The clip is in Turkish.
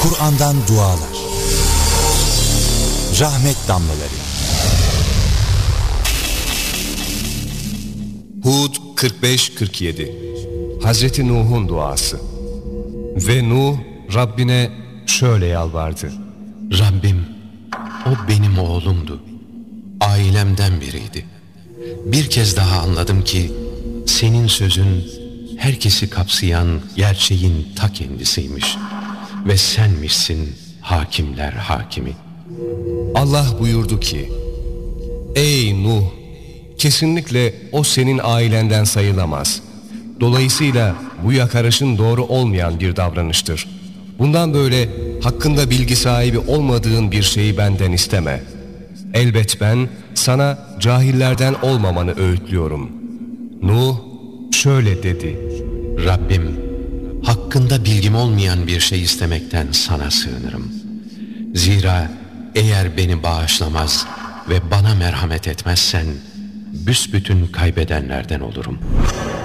Kur'an'dan dualar. Rahmet damlaları. Hud 45-47. Hazreti Nuh'un duası. Ve Nuh Rabbine şöyle yalvardı: Rabbim, o benim oğlumdu. Ailemden biriydi. Bir kez daha anladım ki senin sözün herkesi kapsayan gerçeğin ta kendisiymiş. Ve senmişsin hakimler hakimi. Allah buyurdu ki: Ey Nuh! Kesinlikle o senin ailenden sayılamaz. Dolayısıyla bu yakarışın doğru olmayan bir davranıştır. Bundan böyle hakkında bilgi sahibi olmadığın bir şeyi benden isteme. Elbet ben sana cahillerden olmamanı öğütlüyorum. Nuh şöyle dedi: Rabbim, hakkında bilgim olmayan bir şey istemekten sana sığınırım. Zira eğer beni bağışlamaz ve bana merhamet etmezsen büsbütün kaybedenlerden olurum.